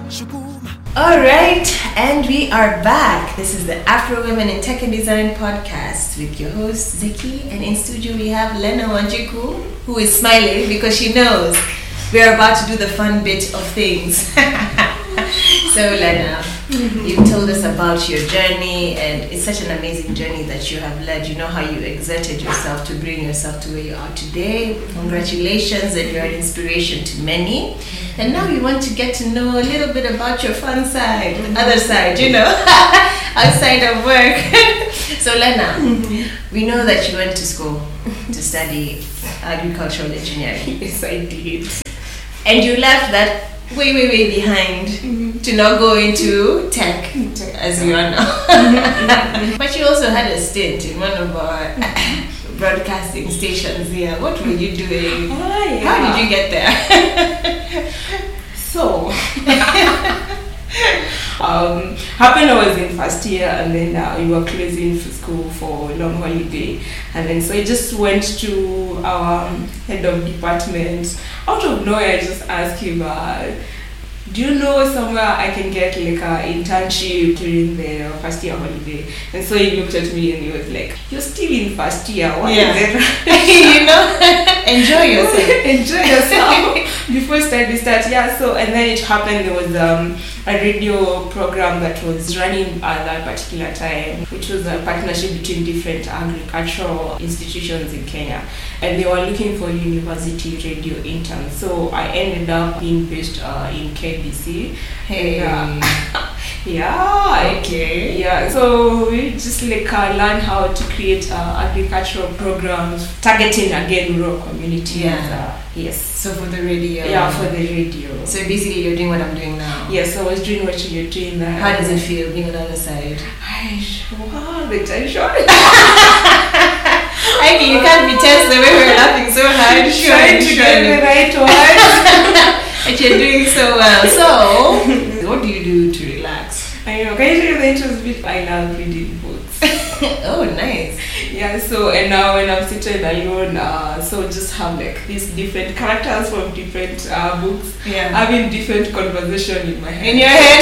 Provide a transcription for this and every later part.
All right, and we are back. This is the Afro Women in Tech and Design podcast with your host Zeki, and in studio we have Lena Wanjiku, who is smiling because she knows we are about to do the fun bit of things. So Lena, you told us about your journey, and it's such an amazing journey that you have led. You know how you exerted yourself to bring yourself to where you are today. Congratulations, and you're an inspiration to many. And now you want to get to know a little bit about your fun side, other side, you know, outside of work. So Lena, we know that you went to school to study agricultural engineering. Yes, I did. And you left that way behind to not go into tech as you are now. But you also had a stint in one of our broadcasting stations here. What were you doing? How did you get there? So, happened I was in first year, and then we were closing for school for a long holiday, and then so I just went to our head of department. Out of nowhere, I just asked him, do you know somewhere I can get like an internship during the first year holiday? And so he looked at me and he was like, you're still in first year, what is it? You know, enjoy yourself. Enjoy yourself before study starts. Yeah, so, and then it happened, there was a radio program that was running at that particular time, which was a partnership between different agricultural institutions in Kenya. And they were looking for university radio interns. So I ended up being based in KBC. Hey. Yeah. Okay. Yeah. So we just like learn how to create agricultural programs targeting again rural communities. Yeah. Yes. So for the radio. Yeah, for the radio. So basically, you're doing what I'm doing now. Yes, I was doing what you're doing now. How does it feel being on the other side? Wow, the tension. I mean, you can't be tense the way we're laughing so hard. Trying to get the right one. And you're doing so well. So, what do you do to relax? I know. Can you tell the interest bit? I love reading books. Oh, nice. Yeah. So, and now when I'm sitting alone, so just have like these different characters from different books. Yeah. Having different conversation in my head. In your head.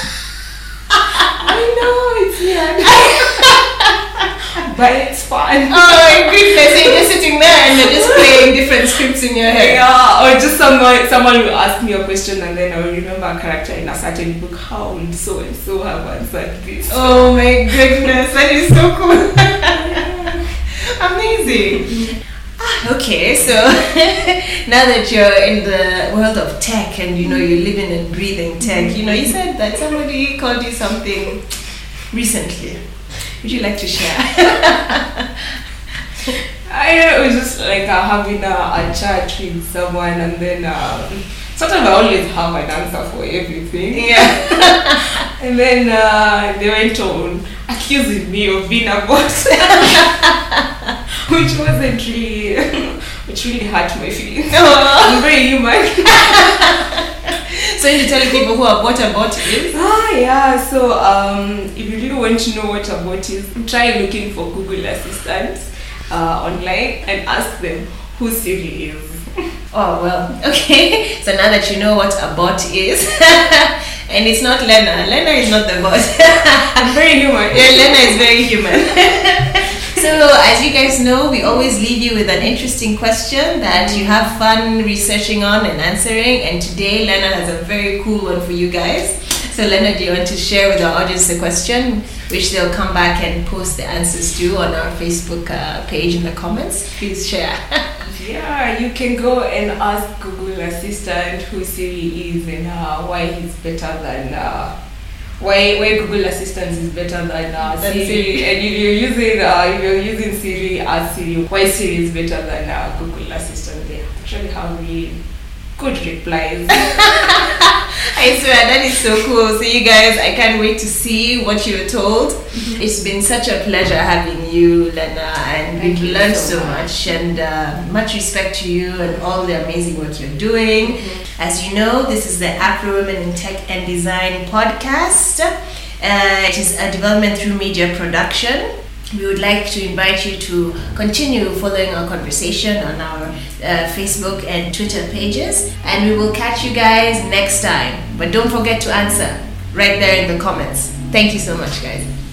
I know it's weird. But it's fun. Oh my goodness, so you're just sitting there and you're just playing different scripts in your head. Yeah, or just someone will ask me a question and then I will remember a character in a certain book. How would so and so have answered this? Oh my goodness, that is so cool. Amazing. Okay, so now that you're in the world of tech and you know you're living and breathing tech, you know, you said that somebody called you something recently. Would you like to share? It was just like having a chat with someone, and then sometimes I always have an answer for everything. Yeah. And then they went on accusing me of being a bot, which really hurt my feelings. I'm very human. So you're telling people what a bot is? Yeah. So if you really want to know what a bot is, try looking for Google Assistant online and ask them who Siri is. Oh, well, okay. So now that you know what a bot is, and it's not Lena. Lena is not the bot. I'm very human. Yeah, Lena is very human. So, as you guys know, we always leave you with an interesting question that you have fun researching on and answering. And today, Lena has a very cool one for you guys. So, Lena, do you want to share with our audience the question, which they'll come back and post the answers to on our Facebook page in the comments? Please share. Yeah, you can go and ask Google Assistant who Siri is and why he's better than. Why Google Assistant is better than Siri, and if you're using Siri as Siri, why Siri is better than Google Assistant? They actually have really good replies. I swear, that is so cool. So you guys, I can't wait to see what you were told. It's been such a pleasure having you, Lena, and we've learned so much, and much respect to you and all the amazing work you're doing. As you know, this is the Afro Women in Tech and Design podcast. It is a development through media production. We would like to invite you to continue following our conversation on our Facebook and Twitter pages, and we will catch you guys next time. But don't forget to answer right there in the comments. Thank you so much, guys.